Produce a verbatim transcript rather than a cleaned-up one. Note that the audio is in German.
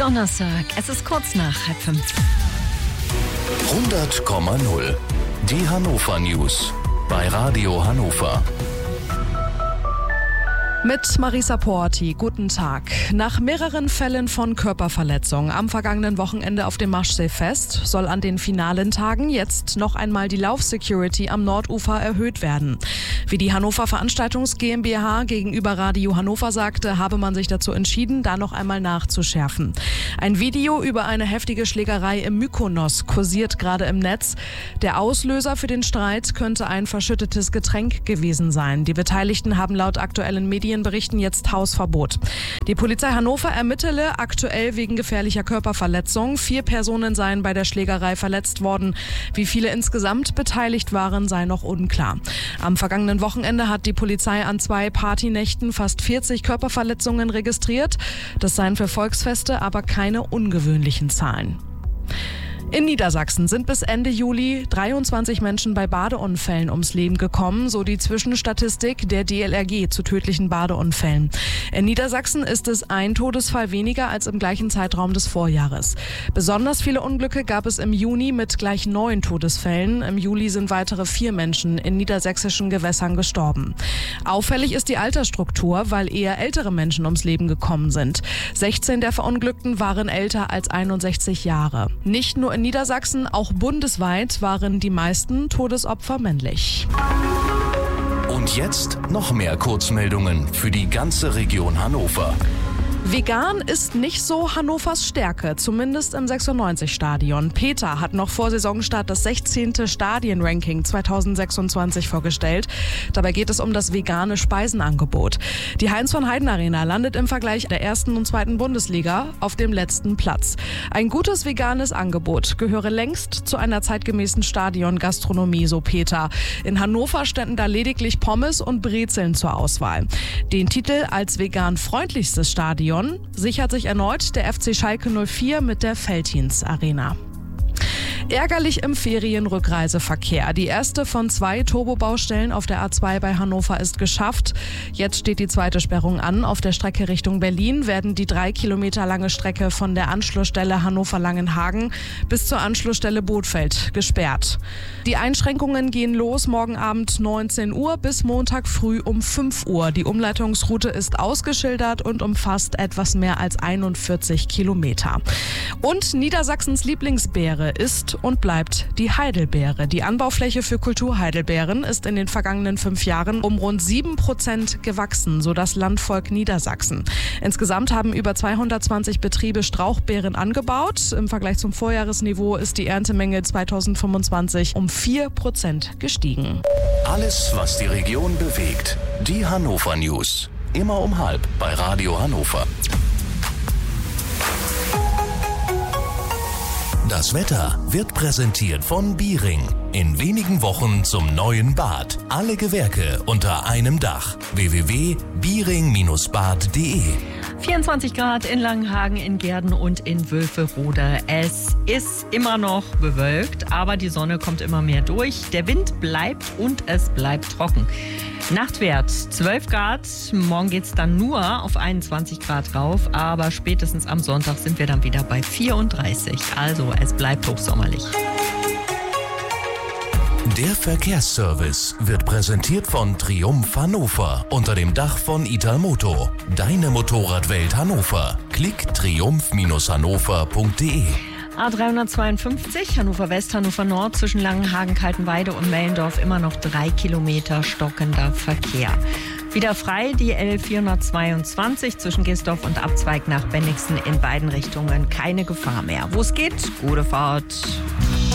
Donnerstag, es ist kurz nach halb fünf. hundert Komma null. Die Hannover News bei Radio Hannover. Mit Marisa Porti, guten Tag. Nach mehreren Fällen von Körperverletzung am vergangenen Wochenende auf dem Maschsee-Fest soll an den finalen Tagen jetzt noch einmal die Laufsecurity am Nordufer erhöht werden. Wie die Hannover Veranstaltungs GmbH gegenüber Radio Hannover sagte, habe man sich dazu entschieden, da noch einmal nachzuschärfen. Ein Video über eine heftige Schlägerei im Mykonos kursiert gerade im Netz. Der Auslöser für den Streit könnte ein verschüttetes Getränk gewesen sein. Die Beteiligten haben laut aktuellen Medien berichten jetzt Hausverbot. Die Polizei Hannover ermittele aktuell wegen gefährlicher Körperverletzung. Vier Personen seien bei der Schlägerei verletzt worden. Wie viele insgesamt beteiligt waren, sei noch unklar. Am vergangenen Wochenende hat die Polizei an zwei Partynächten fast vierzig Körperverletzungen registriert. Das seien für Volksfeste aber keine ungewöhnlichen Zahlen. In Niedersachsen sind bis Ende Juli dreiundzwanzig Menschen bei Badeunfällen ums Leben gekommen, so die Zwischenstatistik der D L R G zu tödlichen Badeunfällen. In Niedersachsen ist es ein Todesfall weniger als im gleichen Zeitraum des Vorjahres. Besonders viele Unglücke gab es im Juni mit gleich neun Todesfällen. Im Juli sind weitere vier Menschen in niedersächsischen Gewässern gestorben. Auffällig ist die Altersstruktur, weil eher ältere Menschen ums Leben gekommen sind. sechzehn der Verunglückten waren älter als einundsechzig Jahre. Nicht nur in In Niedersachsen, auch bundesweit waren die meisten Todesopfer männlich. Und jetzt noch mehr Kurzmeldungen für die ganze Region Hannover. Vegan ist nicht so Hannovers Stärke, zumindest im sechsundneunzig-Stadion. Peter hat noch vor Saisonstart das sechzehnte Stadienranking zweitausendsechsundzwanzig vorgestellt. Dabei geht es um das vegane Speisenangebot. Die Heinz-von-Heiden-Arena landet im Vergleich der ersten und zweiten Bundesliga auf dem letzten Platz. Ein gutes veganes Angebot gehöre längst zu einer zeitgemäßen Stadiongastronomie, so Peter. In Hannover ständen da lediglich Pommes und Brezeln zur Auswahl. Den Titel als vegan freundlichstes Stadion sichert sich erneut der F C Schalke null vier mit der Veltins Arena. Ärgerlich im Ferienrückreiseverkehr. Die erste von zwei Turbobaustellen auf der A zwei bei Hannover ist geschafft. Jetzt steht die zweite Sperrung an. Auf der Strecke Richtung Berlin werden die drei Kilometer lange Strecke von der Anschlussstelle Hannover-Langenhagen bis zur Anschlussstelle Bothfeld gesperrt. Die Einschränkungen gehen los morgen Abend neunzehn Uhr bis Montag früh um fünf Uhr. Die Umleitungsroute ist ausgeschildert und umfasst etwas mehr als einundvierzig Kilometer. Und Niedersachsens Lieblingsbeere ist und bleibt die Heidelbeere. Die Anbaufläche für Kulturheidelbeeren ist in den vergangenen fünf Jahren um rund sieben Prozent gewachsen, so das Landvolk Niedersachsen. Insgesamt haben über zweihundertzwanzig Betriebe Strauchbeeren angebaut. Im Vergleich zum Vorjahresniveau ist die Erntemenge zweitausendfünfundzwanzig um vier Prozent gestiegen. Alles, was die Region bewegt. Die Hannover News. Immer um halb bei Radio Hannover. Das Wetter wird präsentiert von Biering. In wenigen Wochen zum neuen Bad. Alle Gewerke unter einem Dach. w w w punkt biering Bindestrich bad punkt d e vierundzwanzig Grad in Langenhagen, in Gehrden und in Wülferode. Es ist immer noch bewölkt, aber die Sonne kommt immer mehr durch. Der Wind bleibt und es bleibt trocken. Nachtwert zwölf Grad, morgen geht es dann nur auf einundzwanzig Grad rauf, aber spätestens am Sonntag sind wir dann wieder bei vierunddreißig. Also es bleibt hochsommerlich. Der Verkehrsservice wird präsentiert von Triumph Hannover unter dem Dach von Italmoto. Deine Motorradwelt Hannover. Klick triumph Bindestrich hannover punkt d e. A dreihundertzweiundfünfzig, Hannover West, Hannover Nord, zwischen Langenhagen, Kaltenweide und Mellendorf immer noch drei Kilometer stockender Verkehr. Wieder frei die L vierhundertzweiundzwanzig zwischen Gisdorf und Abzweig nach Bennigsen, in beiden Richtungen keine Gefahr mehr. Wo es geht, gute Fahrt.